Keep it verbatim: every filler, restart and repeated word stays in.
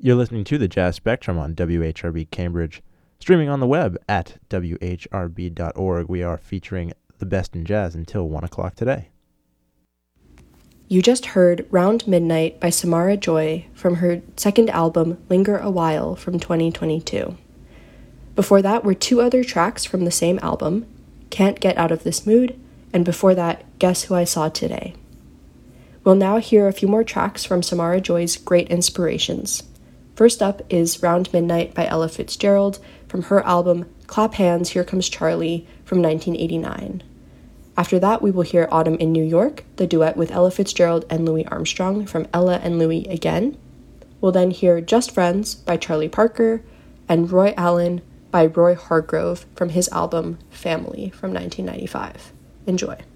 You're listening to the Jazz Spectrum on W H R B Cambridge, streaming on the web at W H R B dot org. We are featuring the best in jazz until one o'clock today. You just heard Round Midnight by Samara Joy from her second album, Linger a While, from twenty twenty-two. Before that were two other tracks from the same album, Can't Get Out of This Mood, and before that, Guess Who I Saw Today. We'll now hear a few more tracks from Samara Joy's Great Inspirations. First up is Round Midnight by Ella Fitzgerald from her album Clap Hands, Here Comes Charlie from nineteen eighty-nine. After that, we will hear Autumn in New York, the duet with Ella Fitzgerald and Louis Armstrong from Ella and Louis Again. We'll then hear Just Friends by Charlie Parker and Roy Allen by Roy Hargrove from his album Family from nineteen ninety-five. Enjoy.